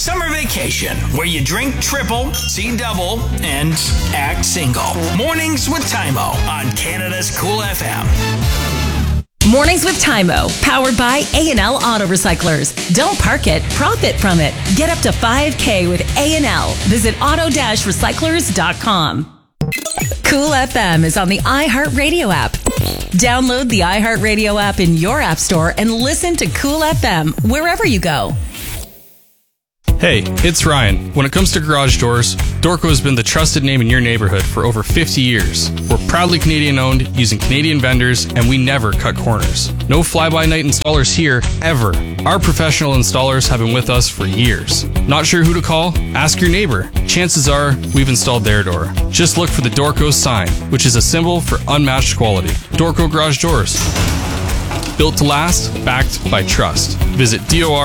summer vacation, where you drink triple, see double, and act single. Mornings with Tymo on Canada's Cool FM. Mornings with Tymo, powered by A&L Auto Recyclers. Don't park it, profit from it. Get up to $5,000 with A&L. Visit auto-recyclers.com. Cool FM is on the iHeartRadio app. Download the iHeartRadio app in your app store and listen to Cool FM wherever you go. Hey, it's Ryan. When it comes to garage doors, Dorco has been the trusted name in your neighborhood for over 50 years. We're proudly Canadian owned, using Canadian vendors, and we never cut corners. No fly-by-night installers here, ever. Our professional installers have been with us for years. Not sure who to call? Ask your neighbor. Chances are, we've installed their door. Just look for the Dorco sign, which is a symbol for unmatched quality. Dorco Garage Doors. Built to last, backed by trust. Visit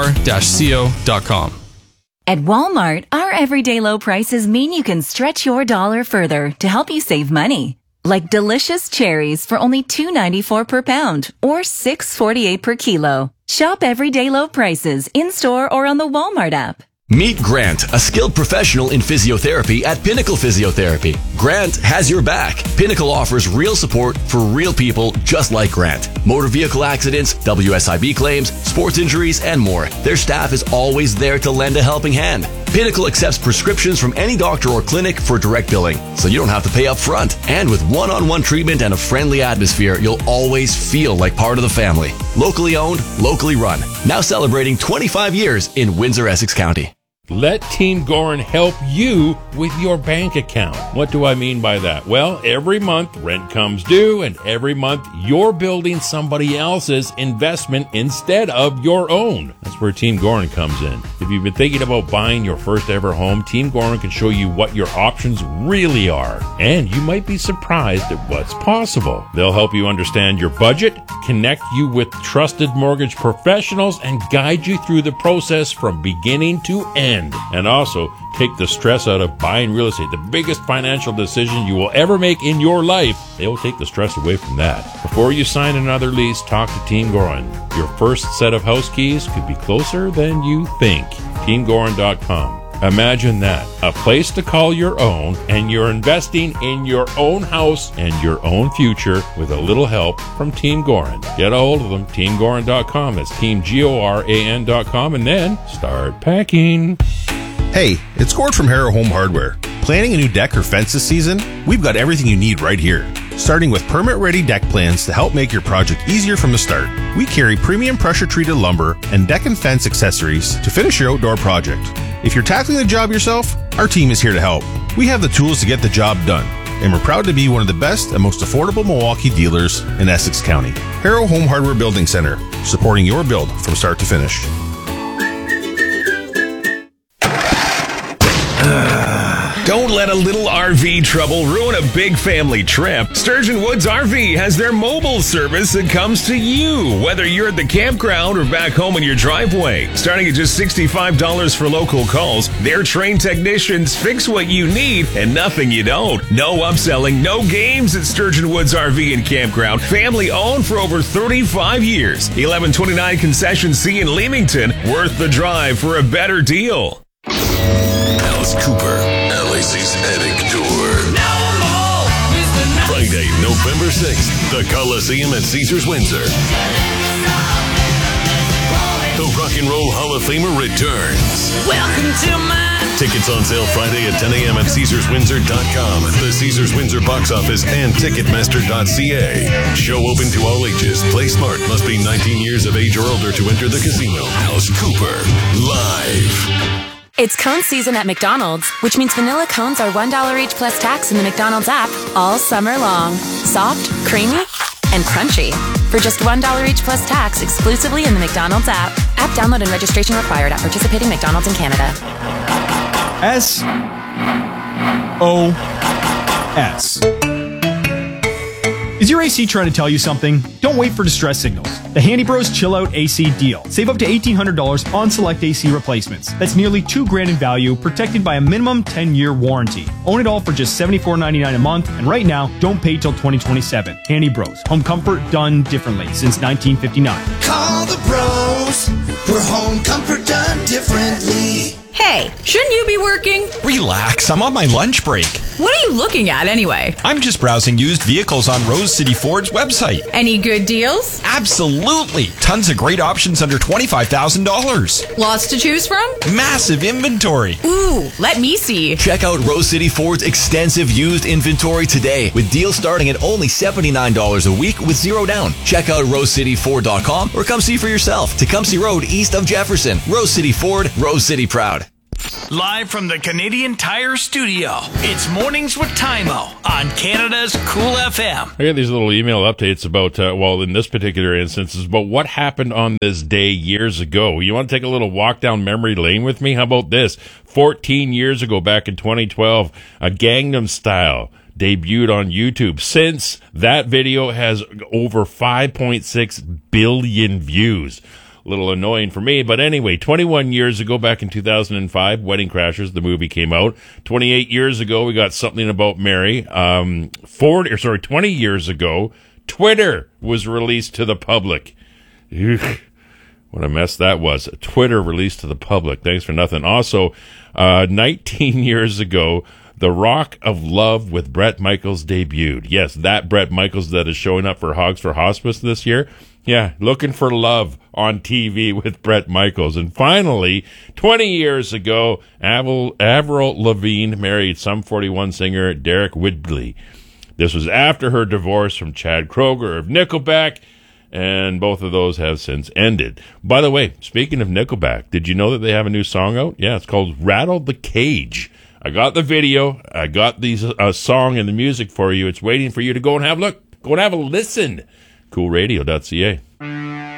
dor-co.com. At Walmart, our everyday low prices mean you can stretch your dollar further to help you save money. Like delicious cherries for only $2.94 per pound or $6.48 per kilo. Shop everyday low prices in-store or on the Walmart app. Meet Grant, a skilled professional in physiotherapy at Pinnacle Physiotherapy. Grant has your back. Pinnacle offers real support for real people just like Grant. Motor vehicle accidents, WSIB claims, sports injuries, and more. Their staff is always there to lend a helping hand. Pinnacle accepts prescriptions from any doctor or clinic for direct billing, so you don't have to pay up front. And with one-on-one treatment and a friendly atmosphere, you'll always feel like part of the family. Locally owned, locally run. Now celebrating 25 years in Windsor, Essex County. Let Team Gorin help you with your bank account. What do I mean by that? Well, every month rent comes due, and every month you're building somebody else's investment instead of your own. That's where Team Gorin comes in. If you've been thinking about buying your first ever home, Team Gorin can show you what your options really are. And you might be surprised at what's possible. They'll help you understand your budget, connect you with trusted mortgage professionals, and guide you through the process from beginning to end. And also take the stress out of buying real estate, the biggest financial decision you will ever make in your life. They will take the stress away from that. Before you sign another lease, talk to Team Gorin. Your first set of house keys could be closer than you think. TeamGorin.com. Imagine that. A place to call your own, and you're investing in your own house and your own future with a little help from Team Gorin. Get a hold of them, TeamGorin.com. That's TeamGoran.com, and then start packing. Hey, it's Gord from Harrow Home Hardware. Planning a new deck or fence this season? We've got everything you need right here. Starting with permit-ready deck plans to help make your project easier from the start. We carry premium pressure-treated lumber and deck and fence accessories to finish your outdoor project. If you're tackling the job yourself, our team is here to help. We have the tools to get the job done, and we're proud to be one of the best and most affordable Milwaukee dealers in Essex County. Harrow Home Hardware Building Center, supporting your build from start to finish. Don't let a little RV trouble ruin a big family trip. Sturgeon Woods RV has their mobile service that comes to you, whether you're at the campground or back home in your driveway. Starting at just $65 for local calls, their trained technicians fix what you need and nothing you don't. No upselling, no games at Sturgeon Woods RV and Campground. Family owned for over 35 years. 1129 Concession C in Leamington. Worth the drive for a better deal. Alice Cooper, LAC's Headache Tour. Friday, November 6th, the Coliseum at Caesars Windsor. The Rock and Roll Hall of Famer returns. Welcome to my... Tickets on sale Friday at 10 a.m. at CaesarsWindsor.com, the Caesars Windsor box office, and Ticketmaster.ca. Show open to all ages. Play smart. Must be 19 years of age or older to enter the casino. Alice Cooper, live. It's cone season at McDonald's, which means vanilla cones are $1 each plus tax in the McDonald's app all summer long. Soft, creamy, and crunchy. For just $1 each plus tax exclusively in the McDonald's app. App download and registration required at participating McDonald's in Canada. SOS. Is your AC trying to tell you something? Don't wait for distress signals. The Handy Bros Chill Out AC deal. Save up to $1,800 on select AC replacements. That's nearly $2,000 in value, protected by a minimum 10-year warranty. Own it all for just $74.99 a month, and right now, don't pay till 2027. Handy Bros. Home comfort done differently since 1959. Call the bros for home comfort done differently. Hey, Shouldn't you be working? Relax, I'm on my lunch break. What are you looking at anyway? I'm just browsing used vehicles on Rose City Ford's website. Any good deals? Absolutely. Tons of great options under $25,000. Lots to choose from? Massive inventory. Ooh, let me see. Check out Rose City Ford's extensive used inventory today with deals starting at only $79 a week with zero down. Check out rosecityford.com or come see for yourself. Tecumseh Road east of Jefferson. Rose City Ford, Rose City proud. Live from the Canadian Tire Studio, it's Mornings with Taimo on Canada's Cool FM. I got these little email updates about, in this particular instance, is about what happened on this day years ago. You want to take a little walk down memory lane with me? How about this? 14 years ago, back in 2012, a Gangnam Style debuted on YouTube. Since that video has over 5.6 billion views. A little annoying for me, but anyway, 21 years ago, back in 2005, Wedding Crashers, the movie came out. 28 years ago, we got Something About Mary. 20 years ago, Twitter was released to the public. What a mess that was. Twitter released to the public. Thanks for nothing. Also, 19 years ago, The Rock of Love with Bret Michaels debuted. Yes, that Bret Michaels that is showing up for Hogs for Hospice this year. Yeah, looking for love on TV with Bret Michaels. And finally, 20 years ago, Avril Lavigne married Sum 41 singer Derek Whibley. This was after her divorce from Chad Kroeger of Nickelback, and both of those have since ended. By the way, speaking of Nickelback, did you know that they have a new song out? Yeah, it's called Rattle the Cage. I got the video, I got the song and the music for you. It's waiting for you to go and have a look. Go and have a listen. CoolRadio.ca.